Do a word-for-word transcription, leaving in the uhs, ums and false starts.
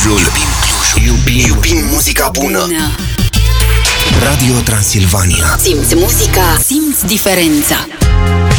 Clujul. Iubim Clujul. Iubim, iubim muzica bună. Radio Transilvania. Simți muzica, simți diferența.